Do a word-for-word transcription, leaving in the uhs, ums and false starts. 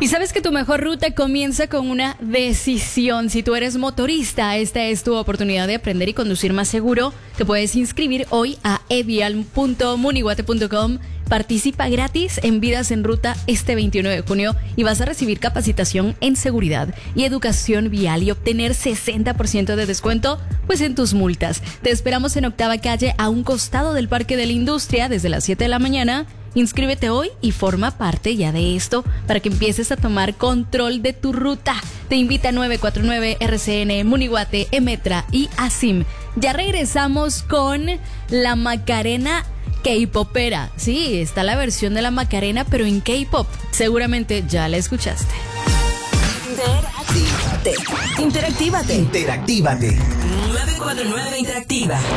Y sabes que tu mejor ruta comienza con una decisión. Si tú eres motorista, esta es tu oportunidad de aprender y conducir más seguro. Te puedes inscribir hoy a evial punto munihuate punto com. Participa gratis en Vidas en Ruta este veintiuno de junio y vas a recibir capacitación en seguridad y educación vial y obtener sesenta por ciento de descuento pues en tus multas. Te esperamos en Octava Calle, a un costado del Parque de la Industria, desde las siete de la mañana. Inscríbete hoy y forma parte ya de esto para que empieces a tomar control de tu ruta. Te invita a nueve cuatro nueve R C N, Munihuate, Emetra y ASIM. Ya regresamos con la Macarena K-popera. Sí, está la versión de la Macarena, pero en K-pop. Seguramente ya la escuchaste. Interactívate. Interactívate. Interactívate. nueve cuatro nueve Interactiva.